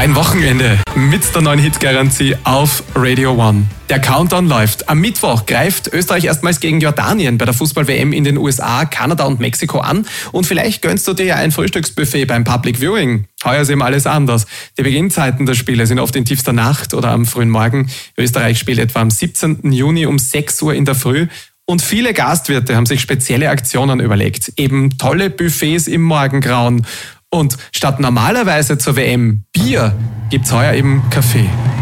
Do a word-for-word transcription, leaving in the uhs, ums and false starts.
Dein Wochenende mit der neuen Hitgarantie auf Radio One. Der Countdown läuft. Am Mittwoch greift Österreich erstmals gegen Jordanien bei der Fußball-W M in den U S A, Kanada und Mexiko an. Und vielleicht gönnst du dir ja ein Frühstücksbuffet beim Public Viewing. Heuer ist eben alles anders. Die Beginnzeiten der Spiele sind oft in tiefster Nacht oder am frühen Morgen. Österreich spielt etwa am siebzehnten Juni um sechs Uhr in der Früh. Und viele Gastwirte haben sich spezielle Aktionen überlegt. Eben tolle Buffets im Morgengrauen. Und statt normalerweise zur W M Bier gibt's heuer eben Kaffee.